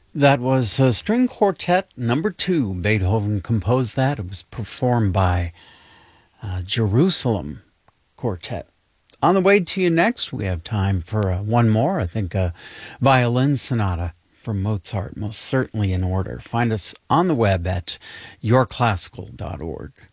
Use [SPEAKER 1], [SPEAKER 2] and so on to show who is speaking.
[SPEAKER 1] That was String Quartet Number 2. Beethoven composed that. It was performed by Jerusalem Quartet. On the way to you next, we have time for one more. I think a violin sonata from Mozart, most certainly in order. Find us on the web at yourclassical.org.